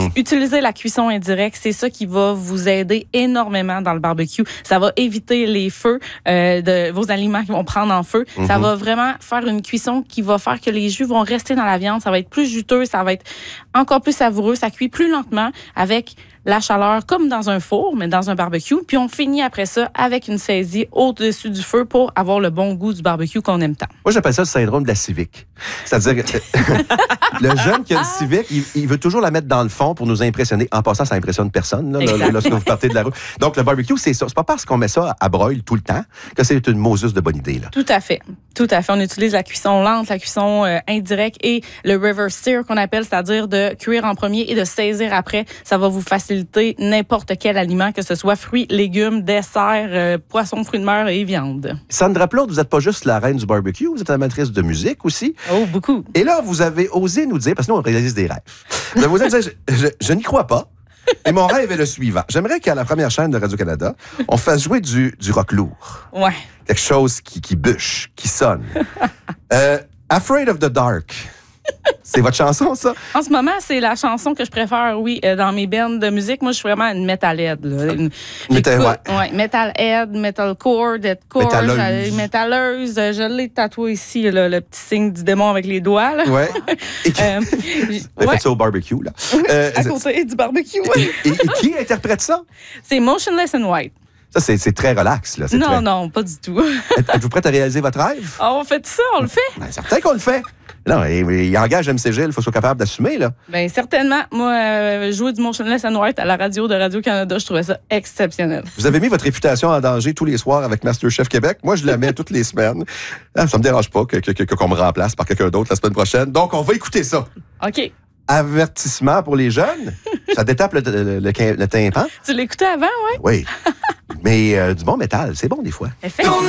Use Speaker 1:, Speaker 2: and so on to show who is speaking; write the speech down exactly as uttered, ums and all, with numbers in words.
Speaker 1: Utilisez la cuisson indirecte. C'est ça qui va vous aider énormément dans le barbecue. Ça va éviter les feux euh, de vos aliments qui vont prendre en feu. Mm-hmm. Ça va vraiment faire une cuisson qui va faire que les jus vont rester dans la viande. Ça va être plus juteux, ça va être encore plus savoureux. Ça cuit plus lentement avec la chaleur comme dans un four, mais dans un barbecue. Puis on finit après ça avec une saisie au-dessus du feu pour avoir le bon goût du barbecue qu'on aime tant.
Speaker 2: Moi, j'appelle ça le syndrome de la Civic. C'est-à-dire que le jeune qui a une Civic, il, il veut toujours la mettre dans le fond pour nous impressionner. En passant, ça impressionne personne là, là, lorsque vous partez de la rue. Donc, le barbecue, c'est ça. C'est pas parce qu'on met ça à broil tout le temps que c'est une Moses de bonne idée. Là.
Speaker 1: Tout à fait. Tout à fait. On utilise la cuisson lente, la cuisson euh, indirecte et le reverse sear qu'on appelle, c'est-à-dire de cuire en premier et de saisir après. Ça va vous faciliter n'importe quel aliment, que ce soit fruits, légumes, desserts, euh, poissons, fruits de mer et viande.
Speaker 2: Sandra Plaude, vous n'êtes pas juste la reine du barbecue, vous êtes amatrice de musique aussi.
Speaker 1: Oh, beaucoup.
Speaker 2: Et là, vous avez osé nous dire, parce que nous, on réalise des rêves. Vous avez osé nous dire, je, je, je n'y crois pas. Et mon rêve est le suivant. J'aimerais qu'à la première chaîne de Radio-Canada, on fasse jouer du, du rock lourd.
Speaker 1: Ouais.
Speaker 2: Quelque chose qui, qui bûche, qui sonne. euh, Afraid of the Dark. C'est votre chanson, ça?
Speaker 1: En ce moment, c'est la chanson que je préfère, oui, euh, dans mes bands de musique. Moi, je suis vraiment une metalhead. Là. Une,
Speaker 2: Metal, ouais.
Speaker 1: ouais. Metalhead, metalcore, deathcore,
Speaker 2: métalleuse.
Speaker 1: métalleuse. Je l'ai tatoué ici, là, le petit signe du démon avec les doigts. Là.
Speaker 2: Ouais. Et qui...
Speaker 1: euh,
Speaker 2: ouais.
Speaker 1: ouais.
Speaker 2: fait ça au barbecue, là.
Speaker 1: Euh, à côté du barbecue.
Speaker 2: Et, et, et qui interprète ça?
Speaker 1: C'est Motionless in White.
Speaker 2: Ça, c'est, c'est très relax, là. C'est
Speaker 1: non,
Speaker 2: très...
Speaker 1: non, pas du tout.
Speaker 2: Êtes-vous prête à réaliser votre rêve?
Speaker 1: Oh, on fait ça, on le fait.
Speaker 2: Ben, certain qu'on le fait. Non, il, il engage M C G, il faut soit capable d'assumer, là.
Speaker 1: Bien, certainement. Moi, euh, jouer du Motionless in White à la radio de Radio-Canada, je trouvais ça exceptionnel.
Speaker 2: Vous avez mis votre réputation en danger tous les soirs avec MasterChef Québec. Moi, je la mets toutes les semaines. Ah, ça me dérange pas que, que, que, qu'on me remplace par quelqu'un d'autre la semaine prochaine. Donc, on va écouter ça.
Speaker 1: OK.
Speaker 2: Avertissement pour les jeunes. Ça détape le, le, le, le tympan.
Speaker 1: Tu l'écoutais avant, oui?
Speaker 2: Oui. Mais euh, du bon métal, c'est bon des fois.
Speaker 1: Effectivement.